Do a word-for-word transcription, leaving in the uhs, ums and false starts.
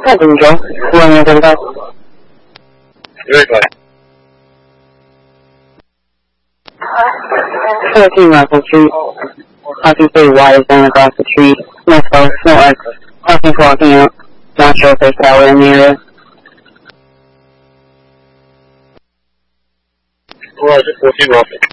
That didn't go. One more than that. Very good. fourteen Rifle Street. Parking pretty wide down across the street. No folks, no X. Parking's walking out. Not sure if there's power in the area. Roger, fourteen Rifle.